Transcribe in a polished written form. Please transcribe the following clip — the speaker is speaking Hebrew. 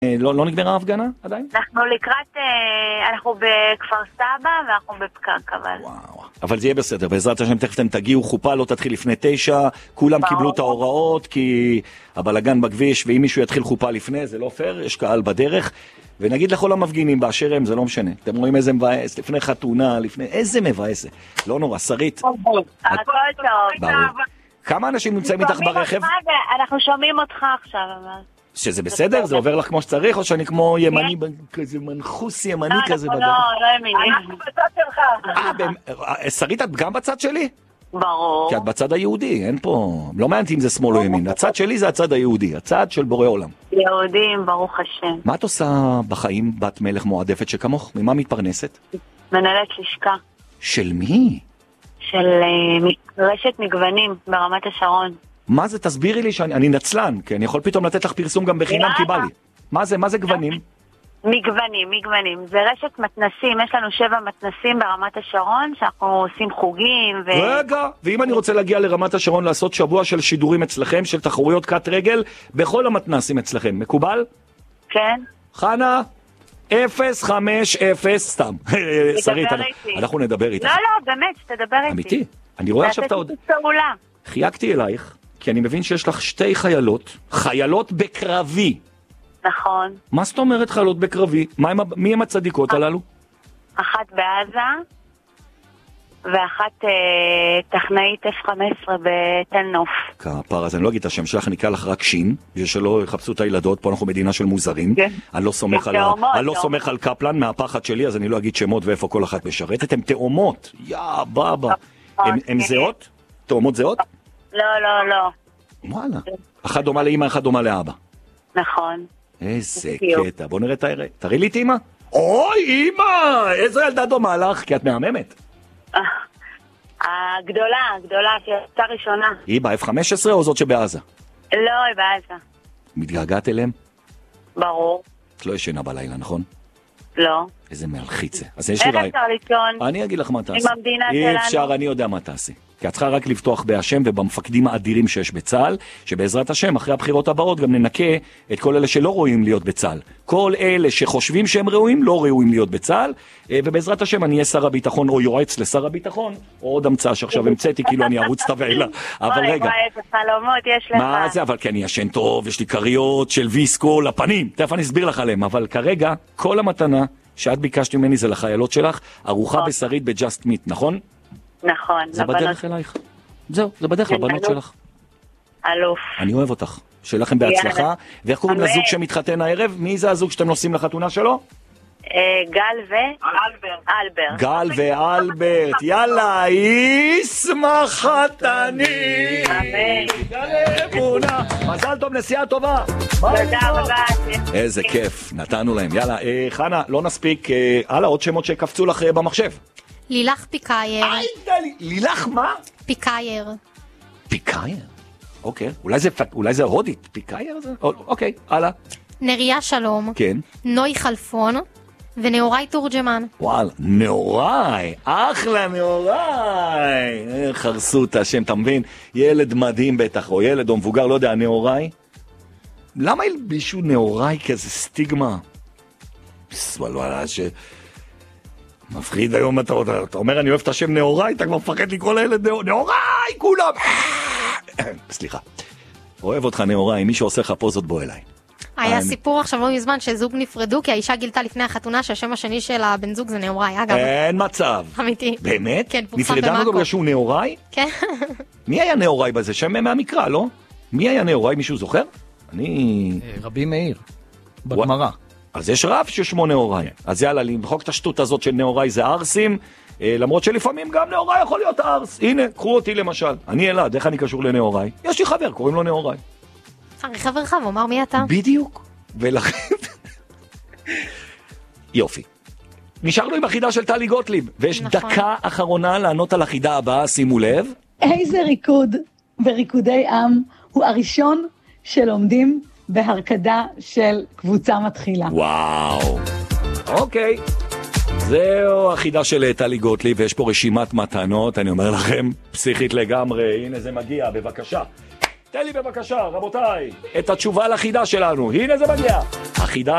לא נגמרה ההפגנה עדיין? אנחנו בכפר סבא ואנחנו בפקק, אבל זה יהיה בסדר, בעזרת השם תכף אתם תגיעו, חופה לא תתחיל לפני 9, כולם קיבלו את ההוראות כי הבלגן בכביש, ואם מישהו יתחיל חופה לפני זה לא פייר, יש קהל בדרך, ונגיד לכל המפגינים באשר הם, זה לא משנה, אתם רואים איזה מבאס, לפני חתונה, לפני איזה מבאס, לא נורא, שרית. הכל טוב. כמה אנשים נמצאים איתך ברכב? אנחנו שומעים אותך עכשיו, אבל... שזה בסדר? זה עובר לך כמו שצריך, או שאני כמו ימני, כזה מנחוס ימני כזה בדרך? לא ימיני. אנחנו בצד שלך. שרית, את גם בצד שלי? ברור. כי את בצד היהודי, אין פה... לא מעניין אם זה שמאל או ימין. הצד שלי זה הצד היהודי, הצד של בורא עולם. יהודים, ברוך השם. מה את עושה בחיים, בת מלך מועדפת שכמוך? ממה מתפרנסת? מנהלת לשכה. של מי? של רשת מגוונים ברמת השרון. מה זה? תסבירי לי שאני נצלן, כי אני יכול פתאום לתת לך פרסום גם בחינם כי בא לי. מה זה גוונים? מגוונים. זה רשת מתנסים, יש לנו 7 מתנסים ברמת השרון, שאנחנו עושים חוגים רגע, ואם אני רוצה להגיע לרמת השרון לעשות שבוע של שידורים אצלכם, של תחרויות קט רגל, בכל המתנסים אצלכם, מקובל? כן. חנה, 050, סתם. שרית, אנחנו נדבר איתך. לא, באמת, תדבר איתי. אמיתי, אני רואה עכשיו את עוד... חייגתי אלייך, כי אני מבין שיש לך 2 חיילות בקרבי. נכון. מה זאת אומרת חיילות בקרבי? מי הם הצדיקות הללו? אחת בעזה, ואחת טכנאית F15 בתל נוף. כפר, אז אני לא אגיד את השם שלך, אני אקרא לך רק שין, בשביל שלא יחפשו את הילדות, פה אנחנו מדינה של מוזרים. אני לא סומך על קפלן מהפחד שלי, אז אני לא אגיד שמות ואיפה כל אחת משרתת. הן תאומות, בבא. הן זהות? תאומות זהות? לא. וואלה. אחת דומה לאמא, אחת דומה לאבא. נכון. איזה קטע. בוא נראה, תראי לי את אמא. אוי, אמא! איזו ילדה דומה לך, כי את מהממת. הגדולה, שיצאה ראשונה. היא ב-F15 או זאת שבעזה? לא, היא בעזה. מתגעגעת אליהם? ברור. את לא ישנה בלילה, נכון? לא. איזה מלחיצה. אז יש לי איך אפשר לישון? אני אגיד לך מה תעשי. עם המדינה שלנו. אי אפשר, אני יודע מה תעשי. כי את צריכה רק לפתוח בהשם ובמפקדים האדירים שיש בצה"ל, שבעזרת השם, אחרי הבחירות הבאות, גם ננקה את כל אלה שלא ראויים להיות בצה"ל. כל אלה שחושבים שהם ראויים, לא ראויים להיות בצה"ל, ובעזרת השם אני אהיה שר הביטחון או יועץ לשר הביטחון, או עוד המצאה שעכשיו המצאתי, כאילו אני ערוץ תבעילה. אבל רגע. איזה חלומות יש לך. מה זה? אבל כי אני ישן טוב, יש לי קריות של ויסקו לפנים. תכף אני אסביר לך עליהם, אבל כרגע, כל המתנה שאת ביקשת ממני זה לחיילות שלך, ארוחה בשרית בג'אסט מיט, נכון? נכון. זה בדרך אלייך. זהו, זה בדרך לבנות שלך. אלוף. אני אוהב אותך. שיהיה לכם בהצלחה. ואיך קוראים לזוג שמתחתן הערב? מי זה הזוג שאתם נוסעים לחתונה שלו? גל ואלברט. יאללה, ישמח חתני. מזל טוב, נסיעה טובה. תודה רבה. איזה כיף, נתנו להם. יאללה, חנה, לא נספיק. הלאה, עוד שמות שקפצו לך במחשב. לילך פיקאייר. לילך מה? פיקאייר. פיקאייר? אוקיי. אולי זה הודית. פיקאייר זה? אוקיי, הלאה. נריה שלום. כן. נוי חלפון. ונאורי תורג'מן. וואל, נאורי. אחלה נאורי. חרסו את השם, אתה מבין? ילד מדהים בטח, או ילד או מבוגר, לא יודע, נאורי. למה ילבישו נאורי כזה סטיגמה? וואלה, מפחיד היום, אתה אומר אני אוהב את השם נאורי, אתה כבר מפחד לקרוא לילד נאורי, כולם. סליחה. אוהב אותך נאורי, מי שעושה לך פוזות בוא אליי. היה סיפור עכשיו לא מזמן שזוג נפרדו, כי האישה גילתה לפני החתונה שהשם השני של הבן זוג זה נאורי, אגב. אין מצב. אמיתי. באמת? כן, פורסם נפרדה במאקו. בגלל שהוא נאורי? כן. מי היה נאורי בזה? שם מהמקרא, לא? מי היה נאורי? מישהו זוכר? רבי מאיר, בגמרא. אז יש רב ששמו נאורי. אז יאללה, למחוק את השטות הזאת של נאורי זה ארסים, למרות שלפעמים גם נאורי יכול להיות ארס. הנה, קחו אותי למשל. אני אלעד, איך אני קשור לנאורי? יש לי חבר, קוראים לו נאורי. הרי חברך, ואומר מי אתה? בדיוק. ולכן... יופי. נשארנו עם החידה של טלי גוטליב, ויש דקה אחרונה לענות על החידה הבאה, שימו לב. איזה ריקוד בריקודי עם הוא הראשון שלומדים בהרקדה של קבוצה מתחילה? וואו. אוקיי. זהו החידה של טלי גוטליב, ויש פה רשימת מתנות, אני אומר לכם, פסיכית לגמרי. הנה זה מגיע, בבקשה. תן לי בבקשה, רבותיי, את התשובה לחידה שלנו. הנה זה מגיע. החידה